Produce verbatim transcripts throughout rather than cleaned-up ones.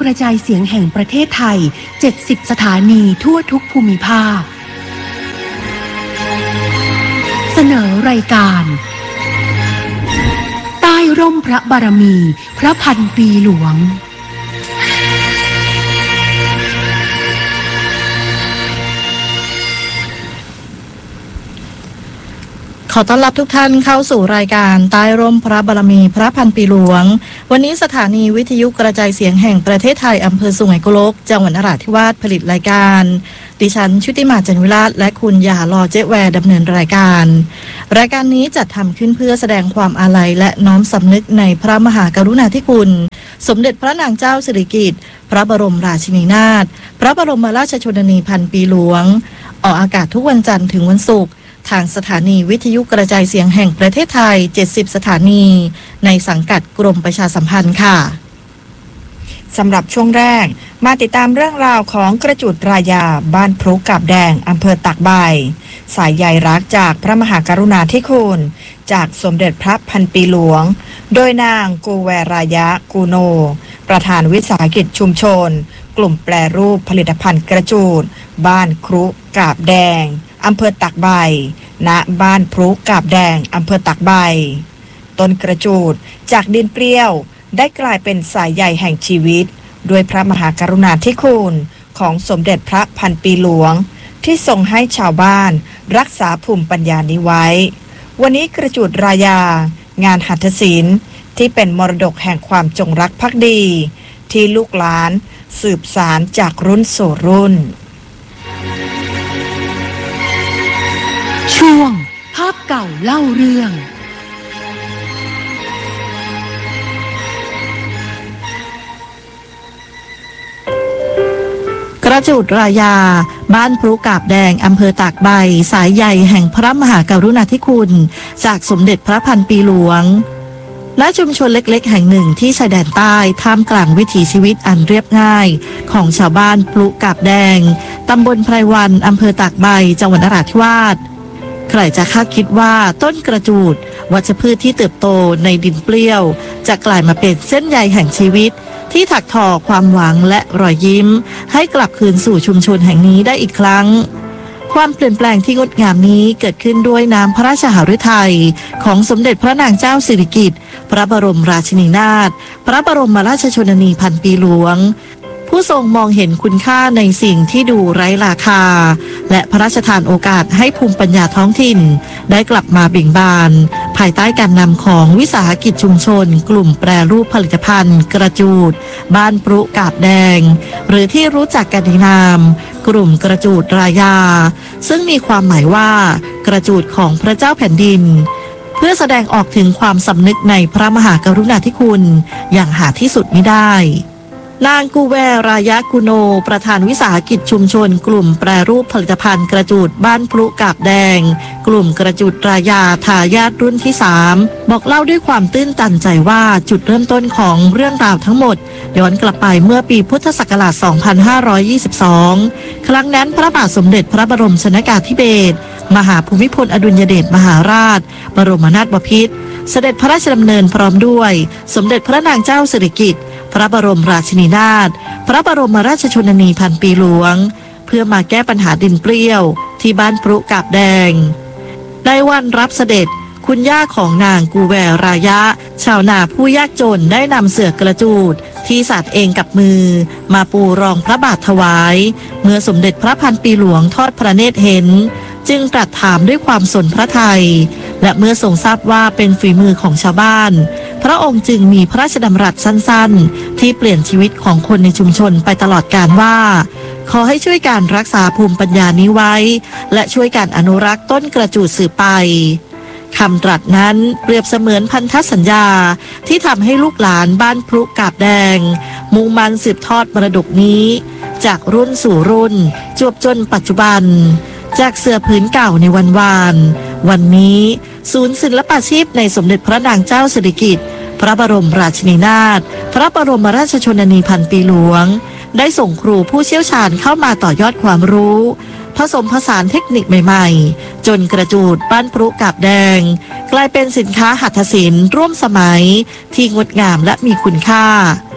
ระจายเสียงแห่งประเทศไทยเจ็ดสิบสถานีทั่วทุกภูมิภาคเสนอรายการใต้ร่มพระบารมีพระพันปีหลวงขอต้อนรับทุกท่านเข้าสู่รายการใต้ร่มพระบารมีพระพันปีหลวงวันนี้สถานีวิทยุกระจายเสียงแห่งประเทศไทยอำเภอสุไหงโกลกจังหวัดนราธิวาสผลิตรายการดิฉันชุติมาจันวิราชและคุณยาลอเจแวร์ดำเนินรายการรายการนี้จัดทำขึ้นเพื่อแสดงความอาลัยและน้อมสำนึกในพระมหากรุณาธิคุณสมเด็จพระนางเจ้าสิริกิติ์พระบรมราชินีนาถพระบรมราชชนนีพันปีหลวงออกอากาศทุกวันจันทร์ถึงวันศุกร์ทางสถานีวิทยุกระจายเสียงแห่งประเทศไทยเจ็ดสิบสถานีในสังกัดกรมประชาสัมพันธ์ค่ะสำหรับช่วงแรกมาติดตามเรื่องราวของกระจุดรายาบ้านพรุกาบแดงอำเภอตากใบสายใยรักจากพระมหากรุณาธิคุณจากสมเด็จพระพันปีหลวงโดยนางกูแวรายะกูโนประธานวิสาหกิจชุมชนกลุ่มแปรรูปผลิตภัณฑ์กระจูดบ้านครุกาบแดงอำเภอตากใบณบ้านพรุกาบแดงอำเภอตากใบต้นกระจูดจากดินเปรี้ยวได้กลายเป็นสายใยแห่งชีวิตด้วยพระมหากรุณาธิคุณของสมเด็จพระพันปีหลวงที่ทรงให้ชาวบ้านรักษาภูมิปัญญานี้ไว้วันนี้กระจูดรายางานหัตถศิลป์ที่เป็นมรดกแห่งความจงรักภักดีที่ลูกหลานสืบสานจากรุ่นสู่รุ่นช่วงภาพเก่าเล่าเรื่องกระจูดรายาบ้านพรุกาบแดงอำเภอตากใบสายใยแห่งพระมหากรุณาธิคุณจากสมเด็จพระพันปีหลวงและชุมชนเล็กๆแห่งหนึ่งที่ชายแดนใต้ท่ามกลางวิถีชีวิตอันเรียบง่ายของชาวบ้านพรุกาบแดงตำบลไพรวันอำเภอตากใบจังหวัดนราธิวาสใครจะคาดคิดว่าต้นกระจูดวัชพืชที่เติบโตในดินเปรี้ยวจะกลายมาเป็นเส้นใยแห่งชีวิตที่ถักทอความหวังและรอยยิ้มให้กลับคืนสู่ชุมชนแห่งนี้ได้อีกครั้งความเปลี่ยนแปลงที่งดงามนี้เกิดขึ้นด้วยน้ำพระราชหฤทัยของสมเด็จพระนางเจ้าสิริกิติ์พระบรมราชินีนาถพระบรมราชชนนีพันปีหลวงผู้ทรงมองเห็นคุณค่าในสิ่งที่ดูไร้ราคาและพระราชทานโอกาสให้ภูมิปัญญาท้องถิ่นได้กลับมาเบ่งบานภายใต้การนำของวิสาหกิจชุมชนกลุ่มแปรรูปผลิตภัณฑ์กระจูดบ้านพรุกาบแดงหรือที่รู้จักกันในนามกลุ่มกระจูดรายาซึ่งมีความหมายว่ากระจูดของพระเจ้าแผ่นดินเพื่อแสดงออกถึงความสำนึกในพระมหากรุณาธิคุณอย่างหาที่สุดมิได้นางกูแวรายะกุโนประธานวิสาหกิจชุมชนกลุ่มแปรรูปผลิตภัณฑ์กระจูดบ้านพรุกาบแดงกลุ่มกระจูดรายาทายาทรุ่นที่สามบอกเล่าด้วยความตื้นตันใจว่าจุดเริ่มต้นของเรื่องราวทั้งหมดย้อนกลับไปเมื่อปีพุทธศักราช สองพันห้าร้อยยี่สิบสอง ครั้งนั้นพระบาทสมเด็จพระบรมชนกาธิเบศรมหาภูมิพลอดุลยเดชมหาราชบรมนาถบพิตรเสด็จพระราชดำเนินพร้อมด้วยสมเด็จพระนางเจ้าสิริกิติ์พระบรมราชินีนาถพระบรมราชชนนีพันปีหลวงเพื่อมาแก้ปัญหาดินเปรี้ยวที่บ้านพรุกาบแดงในวันรับเสด็จคุณย่าของนางกูแวรายะชาวนาผู้ยากจนได้นำเสื่อกระจูดที่สาดเองกับมือมาปูรองพระบาทถวายเมื่อสมเด็จพระพันปีหลวงทอดพระเนตรเห็นจึงตรัสถามด้วยความสนพระทัยและเมื่อทรงทราบว่าเป็นฝีมือของชาวบ้านพระองค์จึงมีพระราชดำรัสสั้นๆที่เปลี่ยนชีวิตของคนในชุมชนไปตลอดกาลว่าขอให้ช่วยการรักษาภูมิปัญญานี้ไว้และช่วยการอนุรักษ์ต้นกระจูดสืบไปคำตรัสนั้นเปรียบเสมือนพันธสัญญาที่ทำให้ลูกหลานบ้านพรุกาบแดงมุ่งมั่นสืบทอดมรดกนี้จากรุ่นสู่รุ่นจวบจนปัจจุบันจากเสื่อผืนเก่าในวันวานวันนี้ศูนย์ศิลปาชีพในสมเด็จพระนางเจ้าสิริกิติ์พระบรมราชินีนาถพระบรมราชชนนีพันปีหลวงได้ส่งครูผู้เชี่ยวชาญเข้ามาต่อยอดความรู้ผสมผสานเทคนิคใหม่ๆจนกระจูดบ้านพรุกาบแดงกลายเป็นสินค้าหัตถศิลป์ร่วมสมัยที่งดงามและมีคุณค่า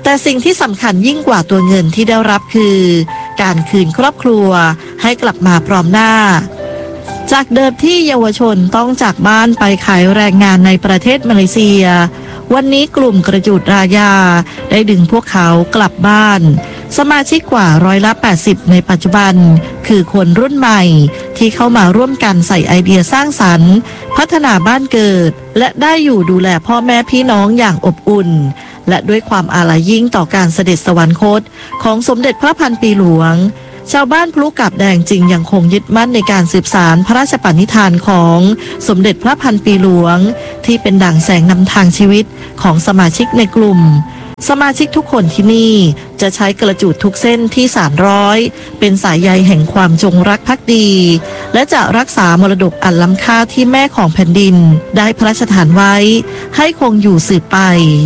แต่สิ่งที่สำคัญยิ่งกว่าตัวเงินที่ได้รับคือการคืนครอบครัวให้กลับมาพร้อมหน้าจากเดิมที่เยาวชนต้องจากบ้านไปขายแรงงานในประเทศมาเลเซียวันนี้กลุ่มกระจุดรายาได้ดึงพวกเขากลับบ้านสมาชิกกว่าร้อยละแปดสิบในปัจจุบันคือคนรุ่นใหม่ที่เข้ามาร่วมกันใส่ไอเดียสร้างสรรค์พัฒนาบ้านเกิดและได้อยู่ดูแลพ่อแม่พี่น้องอย่างอบอุ่นและด้วยความอาลัยยิ่งต่อการเสด็จสวรรคตของสมเด็จพระพันปีหลวงชาวบ้านพลุกาบแดงจึงยังคงยึดมั่นในการสืบสานพระราชปณิธานของสมเด็จพระพันปีหลวงที่เป็นด่างแสงนำทางชีวิตของสมาชิกในกลุ่มสมาชิกทุกคนที่นี่จะใช้กระจุดทุกเส้นที่สานร้อยเป็นสายใยแห่งความจงรักภักดีและจะรักษามรดกอันล้ำค่าที่แม่ของแผ่นดินได้พระราชทานไว้ให้คงอยู่สืบไป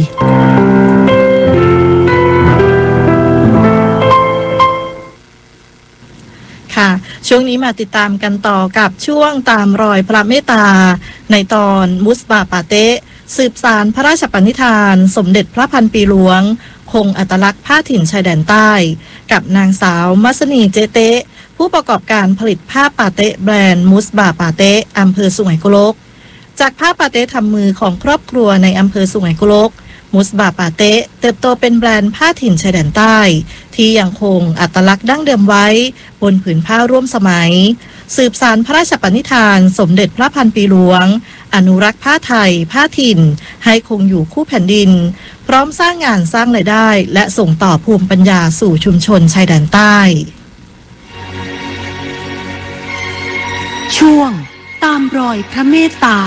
ค่ะช่วงนี้มาติดตามกันต่อกับช่วงตามรอยพระเมตตาในตอนมุสบาปาเตะสืบสานพระราชปณิธานสมเด็จพระพันปีหลวงคงอัตลักษณ์ผ้าถิ่นชายแดนใต้กับนางสาวมัสนีเจเตะผู้ประกอบการผลิตผ้าปาเตะแบรนด์มุสบาปาเตะอำเภอสุไหงโกลกจากผ้าปาเตะทำมือของครอบครัวในอำเภอสุไหงโกลกมุสบาปาเตะเติบโตเป็นแบรนด์ผ้าถิ่นชายแดนใต้ที่ยังคงอัตลักษณ์ดั้งเดิมไว้บนผืนผ้าร่วมสมัยสืบสานพระราชปณิธานสมเด็จพระพันปีหลวงอนุรักษ์ผ้าไทยผ้าถิ่นให้คงอยู่คู่แผ่นดินพร้อมสร้างงานสร้างรายได้และส่งต่อภูมิปัญญาสู่ชุมชนชายแดนใต้ช่วงตามรอยพระเมตตา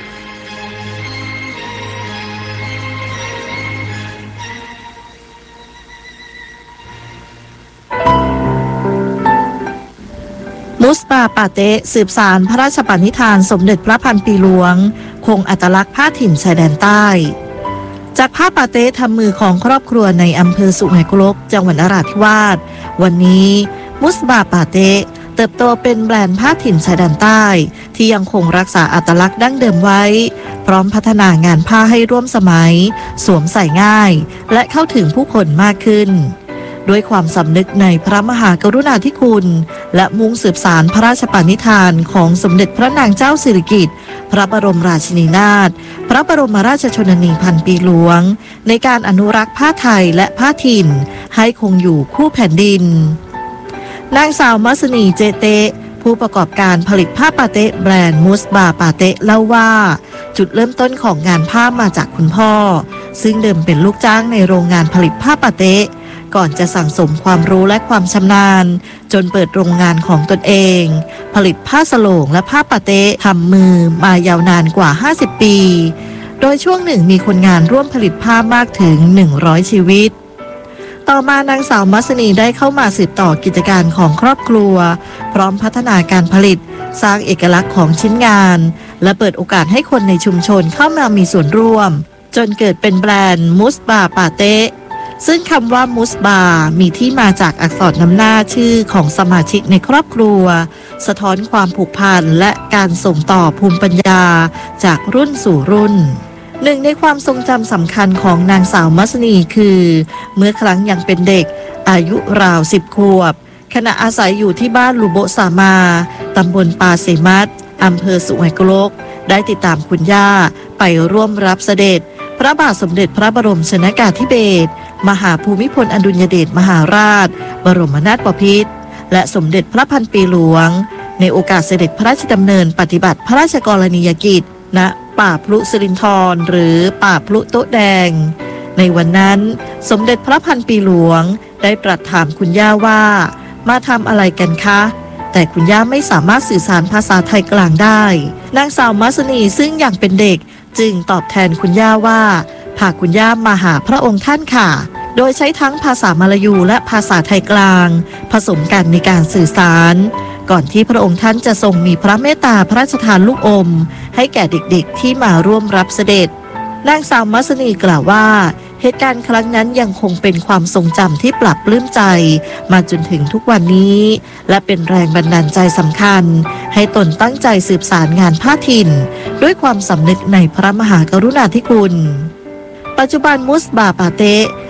มุสบาปาเตะสืบสานพระราชปณิธานสมเด็จพระพันปีหลวงคงอัตลักษณ์ผ้าถิ่นชายแดนใต้จากผ้าปาเตะทำมือของครอบครัวในอำเภอสุไหงโกลกจังหวัดนราธิวาสวันนี้มุสบาปาเตะเติบโตเป็นแบรนด์ผ้าถิ่นชายแดนใต้ที่ยังคงรักษาอัตลักษณ์ดั้งเดิมไว้พร้อมพัฒนางานผ้าให้ร่วมสมัยสวมใส่ง่ายและเข้าถึงผู้คนมากขึ้นด้วยความสำนึกในพระมหากรุณาธิคุณและมุ่งสืบสานพระราชปณิธานของสมเด็จพระนางเจ้าสิริกิติ์พระบรมราชินีนาถพระบรมราชชนนีพันปีหลวงในการอนุรักษ์ผ้าไทยและผ้าถิ่นให้คงอยู่คู่แผ่นดินนางสาวมัสนีเจเตะผู้ประกอบการผลิตผ้าปาเตะแบรนด์มุสบาปาเตะเล่าว่าจุดเริ่มต้นของงานผ้ามาจากคุณพ่อซึ่งเดิมเป็นลูกจ้างในโรงงานผลิตผ้าปาเตะก่อนจะสั่งสมความรู้และความชำนาญจนเปิดโรงงานของตนเองผลิตผ้าสโลงและผ้าปาเตะทำมือมายาวนานกว่าห้าสิบปีโดยช่วงหนึ่งมีคนงานร่วมผลิตผ้ามากถึงหนึ่งร้อยชีวิตต่อมานางสาวมัสนีได้เข้ามาสืบต่อกิจการของครอบครัวพร้อมพัฒนาการผลิตสร้างเอกลักษณ์ของชิ้นงานและเปิดโอกาสให้คนในชุมชนเข้ามามีส่วนร่วมจนเกิดเป็นแบรนด์มุสบาปาเตะซึ่งคำว่ามุสบามีที่มาจากอักษรนำหน้าชื่อของสมาชิกในครอบครัวสะท้อนความผูกพันและการส่งต่อภูมิปัญญาจากรุ่นสู่รุ่นหนึ่งในความทรงจำสำคัญของนางสาวมัสนีคือเมื่อครั้งยังเป็นเด็กอายุราวสิบขวบขณะอาศัยอยู่ที่บ้านลูโบสามาตำบลปาเสมัตอำเภอสุไหงโกลกได้ติดตามคุณย่าไปร่วมรับเสด็จพระบาทสมเด็จพระบรมชนกาธิเบศรมหาภูมิพลอดุลยเดชมหาราชบรมนาถบพิตรและสมเด็จพระพันปีหลวงในโอกาสเสด็จพระราชดำเนินปฏิบัติพระราชกรณียกิจณป่าพลุสิรินธรหรือป่าพลุโต๊ะแดงในวันนั้นสมเด็จพระพันปีหลวงได้ตรัสถามคุณย่าว่ามาทำอะไรกันคะแต่คุณย่าไม่สามารถสื่อสารภาษาไทยกลางได้นางสาวมัสนีซึ่งยังเป็นเด็กจึงตอบแทนคุณย่าว่าพาคุณย่ามาหาพระองค์ท่านค่ะโดยใช้ทั้งภาษามลายูและภาษาไทยกลางผสมกันในการสื่อสารก่อนที่พระองค์ท่านจะทรงมีพระเมตตาพระราชทานลูกอมให้แก่เด็กๆที่มาร่วมรับเสด็จนางสาวมัสนีกล่าวว่าเหตุการณ์ครั้งนั้นยังคงเป็นความทรงจำที่ปรับปลื้มใจมาจนถึงทุกวันนี้และเป็นแรงบันดาลใจสำคัญให้ตนตั้งใจสืบสารงานผ้าถิ่นด้วยความสำนึกในพระมหากรุณาธิคุณปัจจุบันมุสบาปาเตะ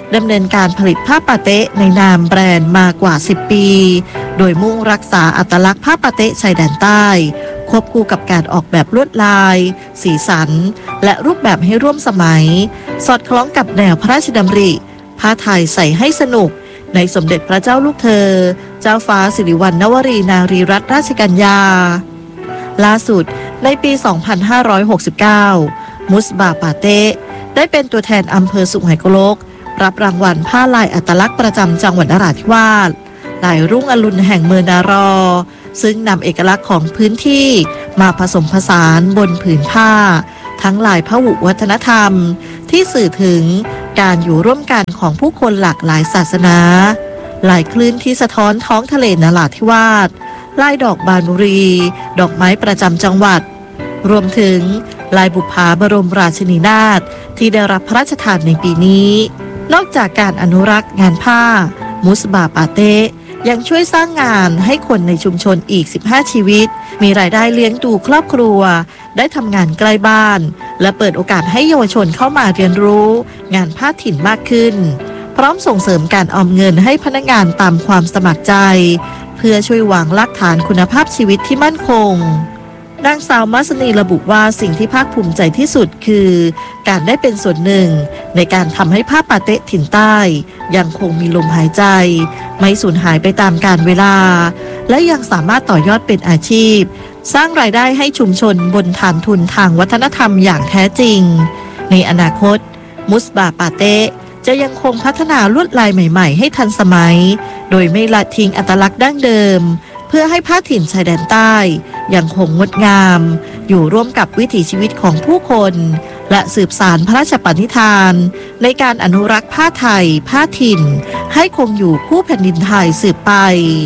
ดำเนินการผลิตผ้าปาเต๊ะในนามแบรนด์มากว่าสิบปีโดยมุ่งรักษาอัตลักษณ์ผ้าปาเต๊ะชายแดนใต้ควบคู่กับการออกแบบลวดลายสีสันและรูปแบบให้ร่วมสมัยสอดคล้องกับแนวพระราชดำริผ้าไทยใส่ให้สนุกในสมเด็จพระเจ้าลูกเธอเจ้าฟ้าสิริวัณณวรีนารีรัตนราชกัญญาล่าสุดในปี สองพันห้าร้อยหกสิบเก้า มุสบาปาเต้ได้เป็นตัวแทนอำเภอสุไหงโกลกรับรางวัลผ้าลายอัตลักษณ์ประจำจังหวัดนราธิวาสลายรุ่งอรุณแห่งเมืองนารอซึ่งนำเอกลักษณ์ของพื้นที่มาผสมผสานบนผืนผ้าทั้งลายพหุวัฒนธรรมที่สื่อถึงการอยู่ร่วมกันของผู้คนหลากหลายศาสนาลายคลื่นที่สะท้อนท้องทะเลนราธิวาสลายดอกบานบุรีดอกไม้ประจำจังหวัดรวมถึงลายบุปผาบรมราชินีนาถที่ได้รับพระราชทานในปีนี้นอกจากการอนุรักษ์งานผ้ามุสบาปาเต้ยังช่วยสร้างงานให้คนในชุมชนอีกสิบห้าชีวิตมีรายได้เลี้ยงดูครอบครัวได้ทำงานใกล้บ้านและเปิดโอกาสให้เยาวชนเข้ามาเรียนรู้งานผ้าถิ่นมากขึ้นพร้อมส่งเสริมการออมเงินให้พนักงานตามความสมัครใจเพื่อช่วยวางรากฐานคุณภาพชีวิตที่มั่นคงนางสาวมัสนีระบุว่าสิ่งที่ภาคภูมิใจที่สุดคือการได้เป็นส่วนหนึ่งในการทำให้ผ้าปาเต๊ะถิ่นใต้ยังคงมีลมหายใจไม่สูญหายไปตามกาลเวลาและยังสามารถต่อยอดเป็นอาชีพสร้างรายได้ให้ชุมชนบนฐานทุนทางวัฒนธรรมอย่างแท้จริงในอนาคตมุสบาปาเต๊ะจะยังคงพัฒนาลวดลายใหม่ๆให้ทันสมัยโดยไม่ละทิ้งอัตลักษณ์ดั้งเดิมเพื่อให้ผ้าถิ่นชายแดนใต้ยังคงงดงามอยู่ร่วมกับวิถีชีวิตของผู้คนและสืบสานพระราชปณิธานในการอนุรักษ์ผ้าไทยผ้าถิ่นให้คงอยู่คู่แผ่นดินไทยสืบไป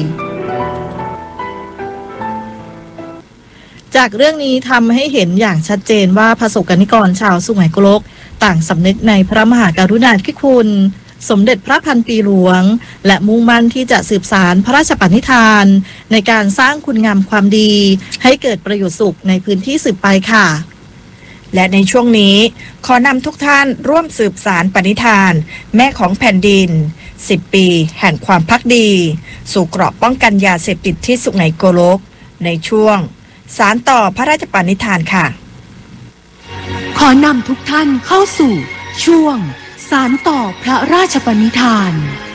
จากเรื่องนี้ทำให้เห็นอย่างชัดเจนว่าประสบกนิกรชาวสุไหงโกลกต่างสำนึกในพระมหากรุณาธิคุณสมเด็จพระพันปีหลวงและมุ่งมั่นที่จะสืบสานพระราชปณิธานในการสร้างคุณงามความดีให้เกิดประโยชน์สุขในพื้นที่สืบไปค่ะและในช่วงนี้ขอนำทุกท่านร่วมสืบสานปณิธานแม่ของแผ่นดินสิบปีแห่งความภักดีสู่เกราะป้องกันยาเสพติดที่สุไหงโกลกในช่วงสานต่อพระราชปณิธานค่ะขอนำทุกท่านเข้าสู่ช่วงสานต่อพระราชปณิธาน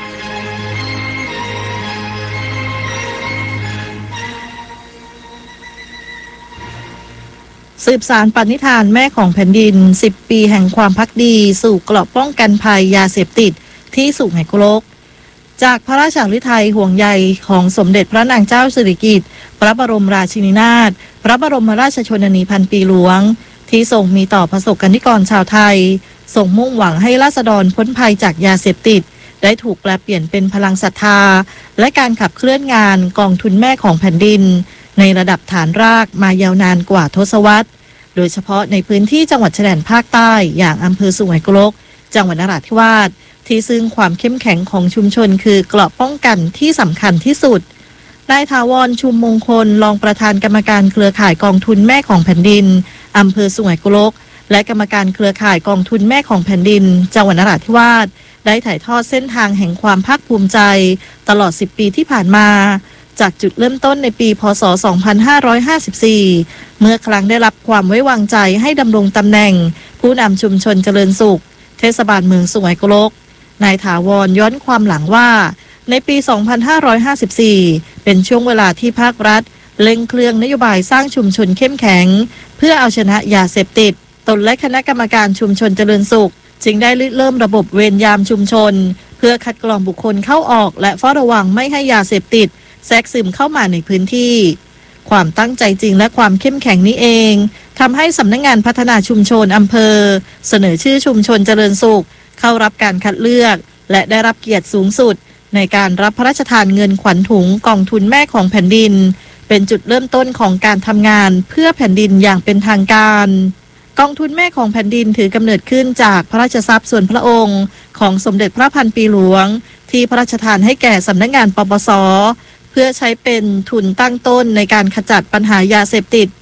สืบสานปณิธานแม่ของแผ่นดินสิบปีแห่งความภักดีสู่เกราะป้องกันภัยยาเสพติดที่สุไหงโกลกจากพระราชฤทัยห่วงใยของสมเด็จพระนางเจ้าสิริกิติ์พระบรมราชินีนาถพระบรมราชชนนีพันปีหลวงที่ทรงมีต่อประสบกนิกรชาวไทยทรงมุ่งหวังให้ราษฎรพ้นภัยจากยาเสพติดได้ถูกแปลเปลี่ยนเป็นพลังศรัทธาและการขับเคลื่อนงานกองทุนแม่ของแผ่นดินในระดับฐานรากมายาวนานกว่าทศวรรษโดยเฉพาะในพื้นที่จังหวัดชายแดนภาคใต้อย่างอำเภอสุไหงโกลกจังหวัดนราธิวาสที่ซึ่งความเข้มแข็งของชุมชนคือเกราะป้องกันที่สำคัญที่สุดนายถาวรชุมมงคลรองประธานกรรมการเครือข่ายกองทุนแม่ของแผ่นดินอำเภอสุไหงโกลกและกรรมการเครือข่ายกองทุนแม่ของแผ่นดินจังหวัดนราธิวาสได้ถ่ายทอดเส้นทางแห่งความภาคภูมิใจตลอดสิบปีที่ผ่านมาจากจุดเริ่มต้นในปีพ.ศ. สองพันห้าร้อยห้าสิบสี่เมื่อครั้งได้รับความไว้วางใจให้ดำรงตำแหน่งผู้นำชุมชนเจริญสุขเทศบาลเมืองสุไหงโกลกนายถาวรย้อนความหลังว่าในปี สองพันห้าร้อยห้าสิบสี่ เป็นช่วงเวลาที่ภาครัฐเร่งเครื่องนโยบายสร้างชุมชนเข้มแข็งเพื่อเอาชนะยาเสพติดตนและคณะกรรมการชุมชนเจริญสุขจึงได้ริเริ่มระบบเวรยามชุมชนเพื่อคัดกรองบุคคลเข้าออกและเฝ้าระวังไม่ให้ยาเสพติดแทรกซึมเข้ามาในพื้นที่ความตั้งใจจริงและความเข้มแข็งนี้เองทำให้สำนักงานพัฒนาชุมชนอำเภอเสนอชื่อชุมชนเจริญสุขเข้ารับการคัดเลือกและได้รับเกียรติสูงสุดในการรับพระราชทานเงินขวัญถุงกองทุนแม่ของแผ่นดินเป็นจุดเริ่มต้นของการทำงานเพื่อแผ่นดินอย่างเป็นทางการกองทุนแม่ของแผ่นดินถือกำเนิดขึ้นจากพระราชทรัพย์ส่วนพระองค์ของสมเด็จพระพันปีหลวงที่พระราชทานให้แก่สำนักงานปปส.เพื่อใช้เป็นทุนตั้งต้นในการขจัดปัญหายาเสพติดป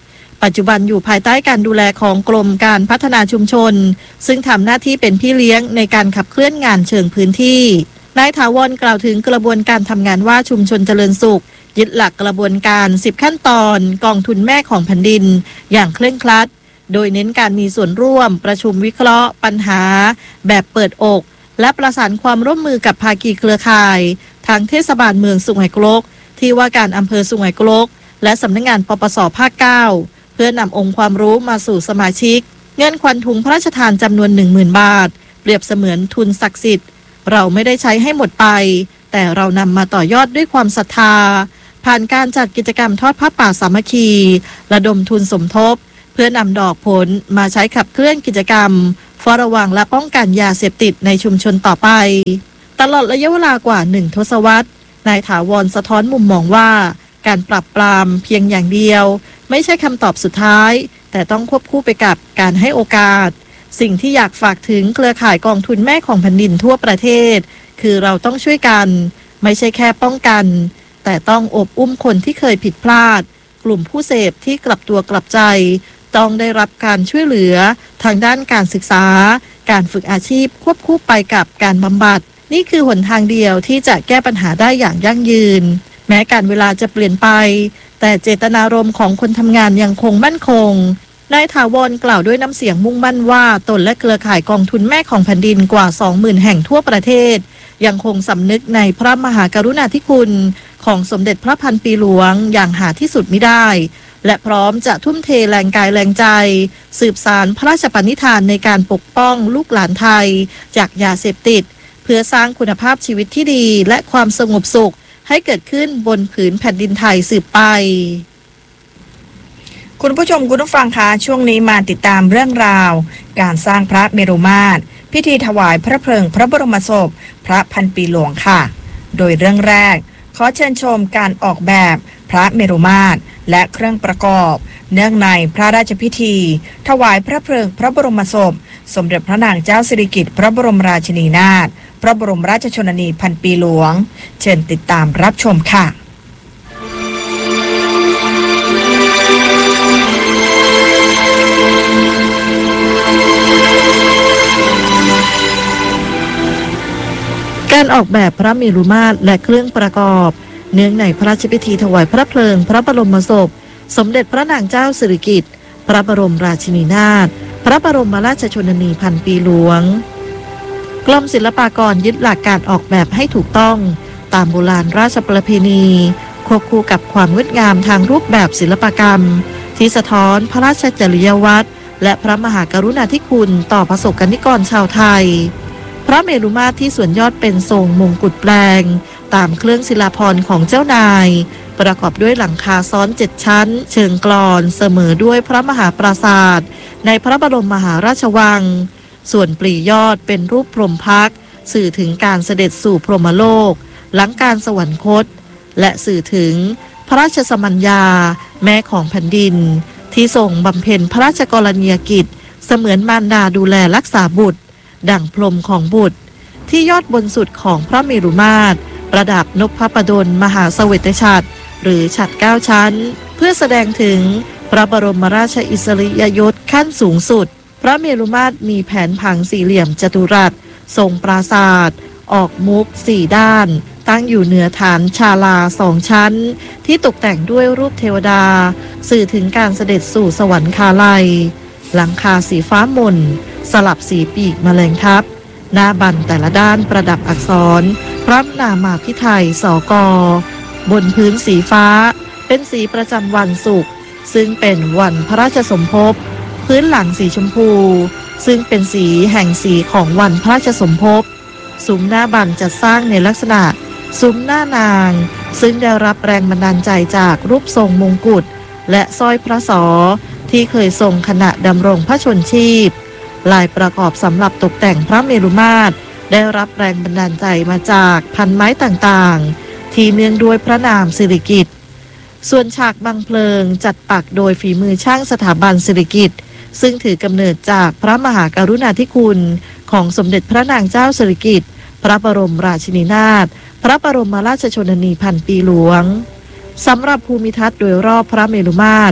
ปัจจุบันอยู่ภายใต้การดูแลของกรมการพัฒนาชุมชนซึ่งทำหน้าที่เป็นพี่เลี้ยงในการขับเคลื่อนงานเชิงพื้นที่นายถาวรกล่าวถึงกระบวนการทำงานว่าชุมชนเจริญสุขยึดหลักกระบวนการสิบขั้นตอนกองทุนแม่ของแผ่นดินอย่างเคร่งครัดโดยเน้นการมีส่วนร่วมประชุมวิเคราะห์ปัญหาแบบเปิดอกและประสานความร่วมมือกับภาคีเครือข่ายทางเทศบาลเมืองสุไหงโกลกที่ว่าการอำเภอสุไหงโกลกและสำนักงานปปสภาคเก้าเพื่อนำองค์ความรู้มาสู่สมาชิกเงินขวัญถุงพระราชทานจำนวน หนึ่งหมื่น บาทเปรียบเสมือนทุนศักดิ์สิทธิ์เราไม่ได้ใช้ให้หมดไปแต่เรานำมาต่อยอดด้วยความศรัทธาผ่านการจัดกิจกรรมทอดผ้าป่าสามัคคีระดมทุนสมทบเพื่อนำดอกผลมาใช้ขับเคลื่อนกิจกรรมเฝ้าระวังและป้องกันยาเสพติดในชุมชนต่อไปตลอดระยะเวลากว่าหนึ่งทศวรรษนายถาวรสะท้อนมุมมองว่าการปรับปรามเพียงอย่างเดียวไม่ใช่คำตอบสุดท้ายแต่ต้องควบคู่ไปกับการให้โอกาสสิ่งที่อยากฝากถึงเครือข่ายกองทุนแม่ของแผ่นดินทั่วประเทศคือเราต้องช่วยกันไม่ใช่แค่ป้องกันแต่ต้องอบอุ้มคนที่เคยผิดพลาดกลุ่มผู้เสพที่กลับตัวกลับใจต้องได้รับการช่วยเหลือทางด้านการศึกษาการฝึกอาชีพควบคู่ไปกับการบำบัดนี่คือหนทางเดียวที่จะแก้ปัญหาได้อย่างยั่งยืนแม้การเวลาจะเปลี่ยนไปแต่เจตนารมณ์ของคนทำงานยังคงมั่นคงนายถาวรกล่าวด้วยน้ำเสียงมุ่งมั่นว่าตนและเครือข่ายกองทุนแม่ของแผ่นดินกว่า สองหมื่น แห่งทั่วประเทศยังคงสำนึกในพระมหากรุณาธิคุณของสมเด็จพระพันปีหลวงอย่างหาที่สุดมิได้และพร้อมจะทุ่มเทแรงกายแรงใจสืบสานพระราชปณิธานในการปกป้องลูกหลานไทยจากยาเสพติดเพื่อสร้างคุณภาพชีวิตที่ดีและความสงบสุขให้เกิดขึ้นบนผืนแผ่นดินไทยสืบไปคุณผู้ชมคุณผู้ฟังคะช่วงนี้มาติดตามเรื่องราวการสร้างพระเมรุมาตรพิธีถวายพระเพลิงพระบรมศพพระพันปีหลวงค่ะโดยเรื่องแรกขอเชิญชมการออกแบบพระเมรุมาตรและเครื่องประกอบเนื่องในพระราชพิธีถวายพระเพลิงพระบรมศพสมเด็จพระนางเจ้าสิริกิติ์พระบรมราชินีนาถพระบรมราชชนนีพันปีหลวงเชิญติดตามรับชมค่ะการออกแบบพระเมรุมาตรและเครื่องประกอบเนื่องในพระราชพิธีถวายพระเพลิงพระบรมศพสมเด็จพระนางเจ้าสิริกิติ์พระบรมราชินีนาถพระบรมราชชนนีพันปีหลวงกรมศิลปากรยึดหลักการออกแบบให้ถูกต้องตามโบราณราชประเพณีควบคู่กับความงดงามทางรูปแบบศิลปกรรมที่สะท้อนพระราชจริยวัตรและพระมหากรุณาธิคุณต่อประสบกนิกรชาวไทยพระเมรุมาตรที่ส่วนยอดเป็นทรงมงกุฎแปลงตามเครื่องศิลาภรณ์ของเจ้านายประกอบด้วยหลังคาซ้อนเจ็ดชั้นเชิงกลอนเสมอด้วยพระมหาปราสาทในพระบรมมหาราชวังส่วนปลียอดเป็นรูปพรหมพักตร์สื่อถึงการเสด็จสู่พรหมโลกหลังการสวรรคตและสื่อถึงพระราชสมัญญาแม่ของแผ่นดินที่ทรงบำเพ็ญพระราชกรณียกิจเสมือนมารดาดูแลรักษาบุตรดั่งพรหมของบุตรที่ยอดบนสุดของพระเมรุมาตรประดับนพประดลมหาเสวตฉัตรหรือฉัตรเก้าชั้นเพื่อแสดงถึงพระบรมราชอิสริยยศขั้นสูงสุดพระเมรุมาตรมีแผนผังสี่เหลี่ยมจัตุรัสทรงปราสาทออกมุกสี่ด้านตั้งอยู่เหนือฐานชาลาสองชั้นที่ตกแต่งด้วยรูปเทวดาสื่อถึงการเสด็จสู่สวรรคาลัยหลังคาสีฟ้ามนสลับสีปีกแมลงทับหน้าบันแต่ละด้านประดับอักษรพระนามาภิไธยสก.บนพื้นสีฟ้าเป็นสีประจำวันศุกร์ซึ่งเป็นวันพระราชสมภพพื้นหลังสีชมพูซึ่งเป็นสีแห่งสีของวันพระราชสมภพซุ้มหน้าบันจัดสร้างในลักษณะซุ้มหน้านางซึ่งได้รับแรงบันดาลใจจากรูปทรงมงกุฎและสร้อยพระศอที่เคยทรงขณะดำรงพระชนชีพลายประกอบสำหรับตกแต่งพระเมรุมาตรได้รับแรงบันดาลใจมาจากพันไม้ต่างๆที่เนื่องด้วยพระนามสิริกิติ์ส่วนฉากบังเพลิงจัดปักโดยฝีมือช่างสถาบันสิริกิติ์ซึ่งถือกำเนิดจากพระมหากรุณาธิคุณของสมเด็จพระนางเจ้าสิริกิติ์พระบรมราชินีนาถพระบรมราชชนนีพันปีหลวงสำหรับภูมิทัศน์โดยรอบพระเมรุมาตร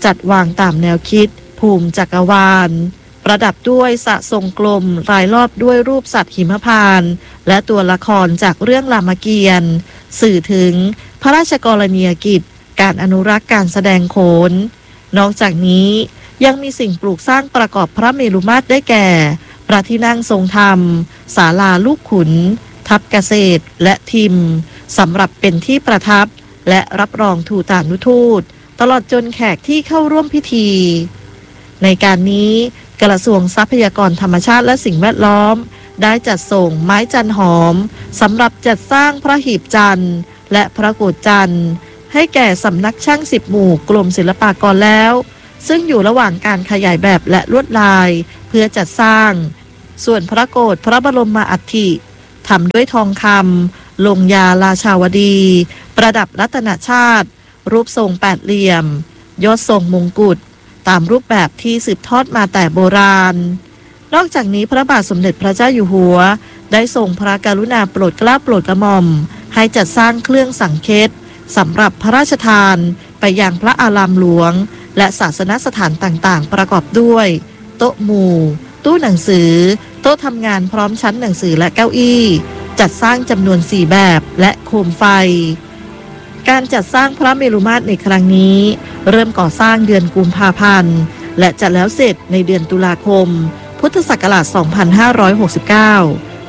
จัดวางตามแนวคิดภูมิจักรวาลประดับด้วยสระทรงกลมรายรอบด้วยรูปสัตว์หิมพานต์และตัวละครจากเรื่องรามเกียรติ์สื่อถึงพระราชกรณียกิจการอนุรักษ์การแสดงโขนนอกจากนี้ยังมีสิ่งปลูกสร้างประกอบพระเมรุมาตรได้แก่พระที่นั่งทรงธรรมศาลาลูกขุนทับเกษตรและทิมสำหรับเป็นที่ประทับและรับรองทูตานุทูตตลอดจนแขกที่เข้าร่วมพิธีในการนี้กระทรวงทรัพยากรธรรมชาติและสิ่งแวดล้อมได้จัดส่งไม้จันหอมสำหรับจัดสร้างพระหีบจันทร์และพระโกฐจันทร์ให้แก่สำนักช่างสิบหมู่กรมศิลปากรแล้วซึ่งอยู่ระหว่างการขยายแบบและลวดลายเพื่อจัดสร้างส่วนพระโกฐพระบรมอัฐิทำด้วยทองคำลงยาราชาวดีประดับรัตนชาติรูปทรงแปดเหลี่ยมยอดทรงมงกุฎตามรูปแบบที่สืบทอดมาแต่โบราณนอกจากนี้พระบาทสมเด็จพระเจ้าอยู่หัวได้ทรงพระกรุณาโปรดเกล้าโปรดกระหม่อมให้จัดสร้างเครื่องสังเฆตสำหรับพระราชทานไปยังพระอารามหลวงและศาสนสถานต่างๆประกอบด้วยโต๊ะหมู่ตู้หนังสือโต๊ะทำงานพร้อมชั้นหนังสือและเก้าอี้จัดสร้างจำนวนสี่แบบและโคมไฟการจัดสร้างพระเมรุมาตรในครั้งนี้เริ่มก่อสร้างเดือนกุมภาพันธ์และจะแล้วเสร็จในเดือนตุลาคมพุทธศักราชสองพันห้าร้อยหกสิบเก้า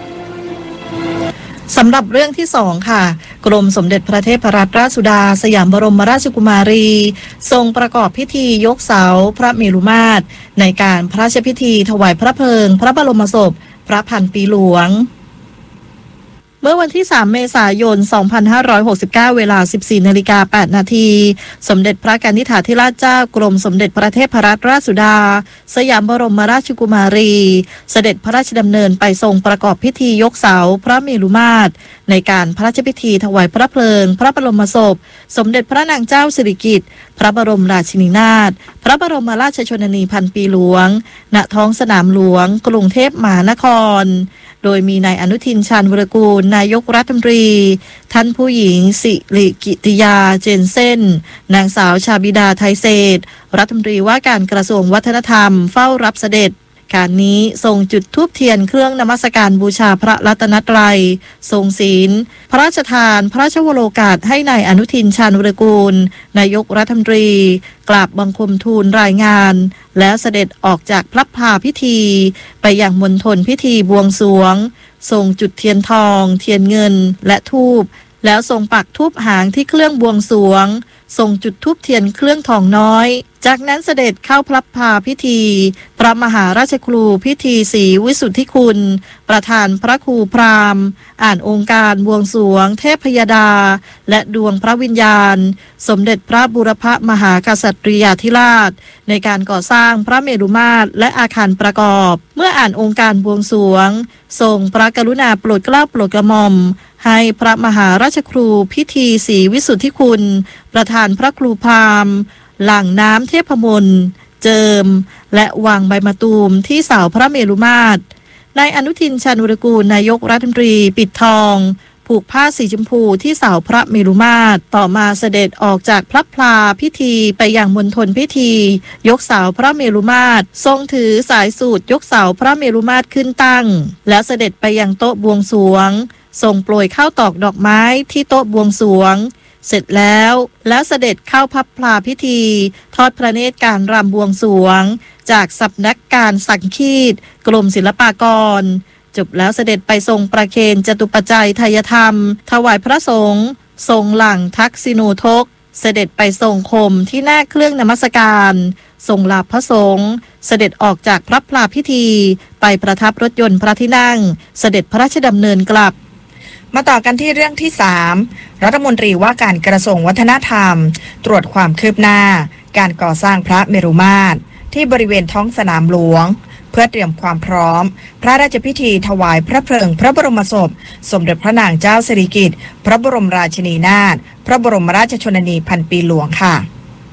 สำหรับเรื่องที่สองค่ะกรมสมเด็จพระเทพรัตนราชสุดาสยามบรมราชกุมารีทรงประกอบพิธียกเสาพระเมรุมาตรในการพระราชพิธีถวายพระเพลิงพระบรมศพพระพันปีหลวงเมื่อวันที่สามเมษายนสองพันห้าร้อยหกสิบเก้าเวลา สิบสี่นาฬิกาแปดนาทีสมเด็จพระกนิษฐาธิราชเจ้ากรมสมเด็จพระเทพรัตนราชสุดาสยามบรมราชกุมารีเสด็จพระราชดำเนินไปทรงประกอบพิธียกเสาพระเมรุมาตรในการพระราชพิธีถวายพระเพลิงพระบรมศพสมเด็จพระนางเจ้าสิริกิติ์พระบรมราชินีนาถพระบรมราชชนนีพันปีหลวงณท้องสนามหลวงกรุงเทพมหานครโดยมีนายอนุทินชาญวิรากูลนายกรัฐมนตรีท่านผู้หญิงสิริกิติยาเจนเซ่นนางสาวชาบิดาไทยเศษรัฐมนตรีว่าการกระทรวงวัฒนธรรมเฝ้ารับเสด็จการนี้ทรงจุดธูปเทียนเครื่องนมัสการบูชาพระรัตนตรัยทรงศีลพระราชทานพระราชวโรกาสให้นายอนุทินชาญวิรากูลนายกรัฐมนตรีกราบบังคมทูลรายงานแล้วเสด็จออกจากพระพาพิธีไปยังมณฑลพิธีบวงสรวงทรงจุดเทียนทองเทียนเงินและธูปแล้วทรงปักธูปหางที่เครื่องบวงสรวงทรงจุดธูปเทียนเครื่องทองน้อยจากนั้นเสด็จเข้าพระพาพิธีพระมหาราชครูพิธีศรีวิสุทธิคุณประธานพระครูพราหมณ์อ่านองค์การบวงสรวงเทพยดาและดวงพระวิญญาณสมเด็จพระบูรพมหากษัตริยาธิราชในการก่อสร้างพระเมรุมาตรและอาคารประกอบเมื่ออ่านองค์การบวงสรวงทรงพระกรุณาโปรดเกล้าโปรดกระหม่อมให้พระมหาราชครูพิธีศรีวิสุทธิคุณประธานพระครูพราหมณ์หลั่งน้ำเทพมนต์เจิมและวางใบมะตูมที่เสาพระเมรุมาตรนายอนุทินชาญวิรากูลนายกรัฐมนตรีปิดทองผูกผ้าสีชมพูที่เสาพระเมรุมาตรต่อมาเสด็จออกจากพระพลาพิธีไปยังมณฑลพิธียกเสาพระเมรุมาตรทรงถือสายสูตรยกเสาพระเมรุมาตรขึ้นตั้งแล้วเสด็จไปยังโต๊ะบวงสรวงทรงโปรยข้าวตอกดอกไม้ที่โต๊ะบวงสรวงเสร็จแล้วแล้วเสด็จเข้าพับพลาพิธีทอดพระเนตรการรำบวงสรวงจากสำนักการสังคีตกรมศิลปากรจบแล้วเสด็จไปทรงประเคนจตุปัจจัยไทยธรรมถวายพระสงฆ์ทรงหลั่งทักษิโนทกเสด็จไปทรงคมที่หน้าเครื่องนมัสการทรงลาพระสงฆ์เสด็จออกจากพระพลาพิธีไปประทับรถยนต์พระที่นั่งเสด็จพระราชดำเนินกลับมาต่อกันที่เรื่องที่สามรัฐมนตรีว่าการกระทรวงวัฒนธรรมตรวจความคืบหน้าการก่อสร้างพระเมรุมาตรที่บริเวณท้องสนามหลวงเพื่อเตรียมความพร้อมพระราชพิธีถวายพระเพลิงพระบรมศพสมเด็จพระนางเจ้าสิริกิติ์พระบรมราชินีนาถพระบรมราชชนนีพันปีหลวงค่ะ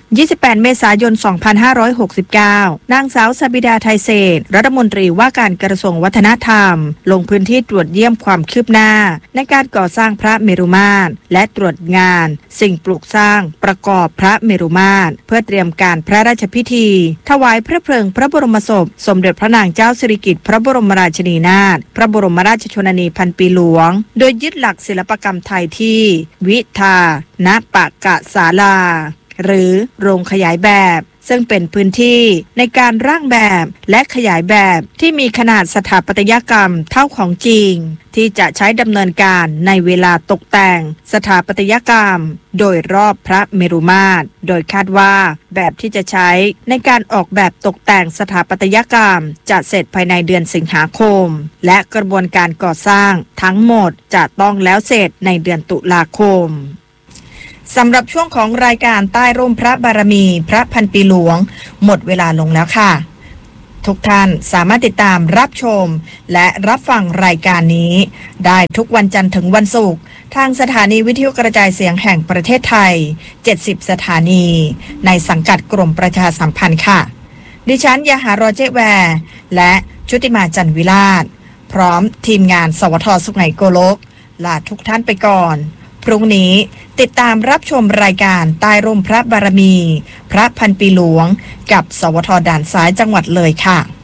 ยี่สิบแปด เมษายน สองพันห้าร้อยหกสิบเก้า นางสาวสบิดาไทยเศรษฐ์รัฐมนตรีว่าการกระทรวงวัฒนธรรมลงพื้นที่ตรวจเยี่ยมความคืบหน้าในการก่อสร้างพระเมรุมาตรและตรวจงานสิ่งปลูกสร้างประกอบพระเมรุมาตรเพื่อเตรียมการพระราชพิธีถวายพระเพลิงพระบรมศพสมเด็จพระนางเจ้าสิริกิติ์พระบรมราชินีนาถพระบรมราชชนนีพันปีหลวงโดยยึดหลักศิลปกรรมไทยที่วิทาณปะกะศาลาหรือโรงขยายแบบซึ่งเป็นพื้นที่ในการร่างแบบและขยายแบบที่มีขนาดสถาปัตยกรรมเท่าของจริงที่จะใช้ดำเนินการในเวลาตกแต่งสถาปัตยกรรมโดยรอบพระเมรุมาตรโดยคาดว่าแบบที่จะใช้ในการออกแบบตกแต่งสถาปัตยกรรมจะเสร็จภายในเดือนสิงหาคมและกระบวนการก่อสร้างทั้งหมดจะต้องแล้วเสร็จในเดือนตุลาคมสำหรับช่วงของรายการใต้ร่มพระบารมีพระพันปีหลวงหมดเวลาลงแล้วค่ะทุกท่านสามารถติดตามรับชมและรับฟังรายการนี้ได้ทุกวันจันทร์ถึงวันศุกร์ทางสถานีวิทยุกระจายเสียงแห่งประเทศไทยเจ็ดสิบสถานีในสังกัดกรมประชาสัมพันธ์ค่ะดิฉันยาหารอเจแวร์และชุติมาจันวิลาศพร้อมทีมงานสวทสุไหงโกลกลาทุกท่านไปก่อนพรุ่งนี้ติดตามรับชมรายการใต้ร่มพระบารมีพระพันปีหลวงกับสวทด่านซ้ายจังหวัดเลยค่ะ